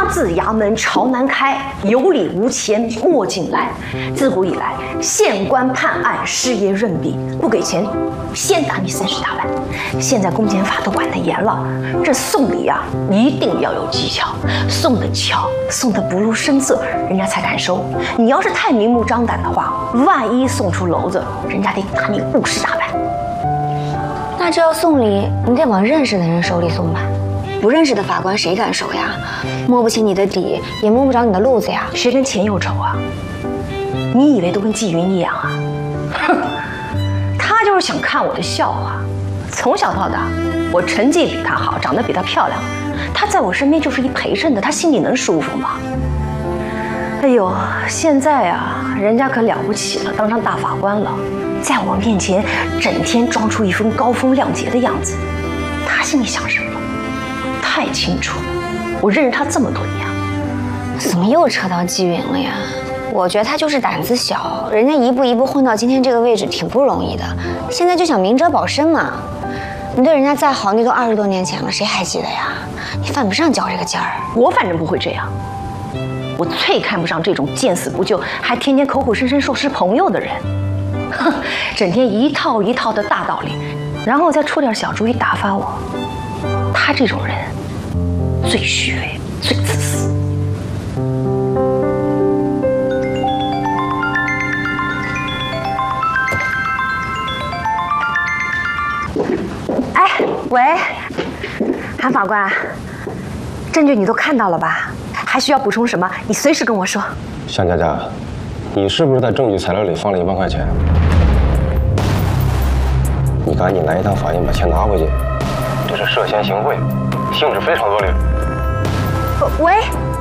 自衙门朝南开，有理无钱莫进来。自古以来，县官判案，师爷润笔，不给钱，先打你30大板。现在公检法都管得严了，这送礼啊，一定要有技巧，送得巧，送得不露声色，人家才敢收。你要是太明目张胆的话，万一送出篓子，人家得打你50大板。 那这要送礼，你得往认识的人手里送吧。不认识的法官谁敢收呀？摸不起你的底，也摸不着你的路子呀。 谁跟钱有仇啊？你以为都跟纪云一样啊？哼，他就是想看我的笑话。从小到大，我成绩比他好，长得比他漂亮，他在我身边就是一陪衬的，他心里能舒服吗？哎呦，现在啊，人家可了不起了，当上大法官了，在我面前整天装出一副高风亮节的样子，他心里想什么？太清楚了，我认识他这么多年。 怎么又扯到纪云了呀？我觉得他就是胆子小，人家一步一步混到今天这个位置挺不容易的，现在就想明哲保身嘛。你对人家再好，那都20多年前了，谁还记得呀？你犯不上较这个劲儿。 我反正不会这样，我最看不上这种见死不救，还天天口口声声说是朋友的人。哼，整天一套一套的大道理，然后再出点小主意打发我。他这种人最虚伪，最自私。哎，喂，韩法官，证据你都看到了吧？还需要补充什么？你随时跟我说。 向佳佳，你是不是在证据材料里放了1万块钱？你赶紧来一趟法院把钱拿回去。这是涉嫌行贿，性质非常恶劣。 喂。